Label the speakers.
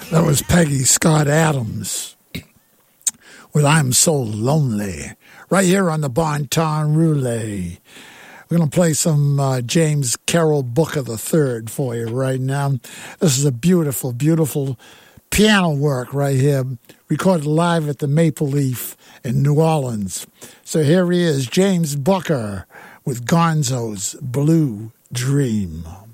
Speaker 1: That was Peggy Scott Adams with I'm So Lonely, right here on the Bon Ton Roulette. We're going to play some James Carroll Booker III for you right now. This is a beautiful, beautiful piano work right here, recorded live at the Maple Leaf in New Orleans. So here he is, James Booker with Gonzo's Blue Dream.